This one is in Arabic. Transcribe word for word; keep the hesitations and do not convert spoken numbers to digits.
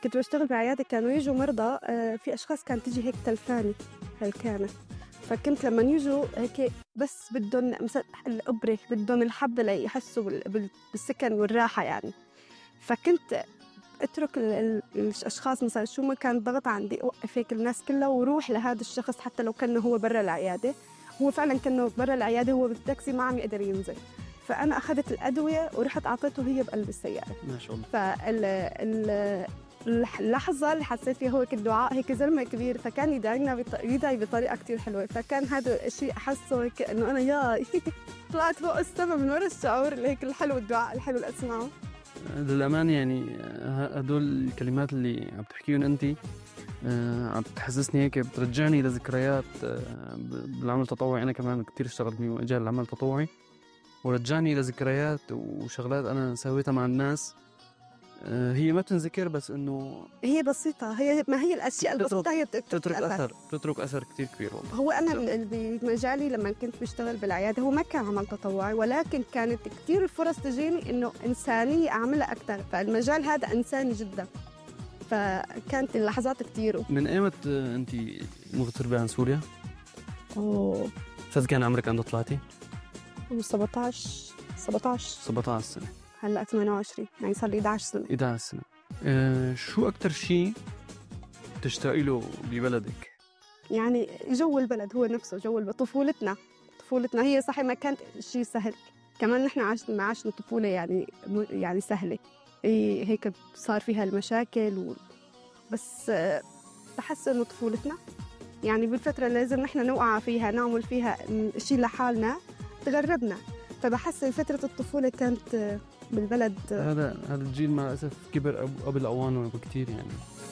كنت بشتغل بعيادة كانوا يجوا مرضى، في أشخاص كانت تيجي هيك تلفاني هالكانة، فكنت لما يجوا هيك بس بدهم الإبرة، بدهم الحبة ليحسوا بالسكن والراحة يعني. فكنت اترك الاشخاص مثلا شو ما كان ضغط عندي اوقف هيك الناس كلها وروح لهذا الشخص حتى لو كان هو برا العياده. هو فعلا كانه برا العياده، هو بالتاكسي ما عم يقدر ينزل، فانا اخذت الادويه ورحت اعطيته هي بقلب السياره. ما شاء الله. فال اللحظه اللي حسيت فيها هو الدعاء، هيك زلمه كبير فكان يدعينا يدعي بطريقه كتير حلوه، فكان هذا الشيء احسه هيك انه انا يا طلعت فوق السما من ورا الشعور اللي هيك الحلو، الدعاء الحلو اللي اسمعه. للأمان يعني هدول الكلمات اللي عم تحكيهم أنت عم تحسسني هيك، بترجعني لذكريات بالعمل التطوعي. أنا كمان كتير اشتغلت بمجال العمل التطوعي، ورجعني لذكريات وشغلات أنا سويتها مع الناس هي ما تنذكر، بس إنه هي بسيطة، هي ما هي الأشياء البسيطة هي تترك أثر، تترك أثر كتير كبير والله. هو أنا بمجالي لما كنت بشتغل بالعيادة هو ما كان عمل تطوعي، ولكن كانت كتير الفرص تجيني إنه إنسانية أعملها أكتر، فالمجال هذا إنساني جدا، فكانت اللحظات كتير. من أيمت أنت مغتربة عن سوريا؟ أوه فإذا كان عمرك عند طلعتي؟ سبعتاشر سبعتاشر سبعتاشر سنة، هلأ ثمانية وعشرين، يعني صار لي إحدى عشر سنة. إحدى عشر سنة. أه شو أكتر شيء تشتاقي له ببلدك؟ يعني جو البلد هو نفسه، جو البلد. طفولتنا طفولتنا هي صحيح ما كانت شيء سهل، كمان نحن عشنا ما عشنا طفولة يعني يعني سهلة، هيك صار فيها المشاكل و... بس بحس إنه طفولتنا يعني بالفترة اللي لازم نحن نوقع فيها نعمل فيها شيء لحالنا تغربنا، فبحس فترة الطفولة كانت بالبلد. هذا هذا الجيل مع الأسف كبر قبل أوانه بكتير يعني.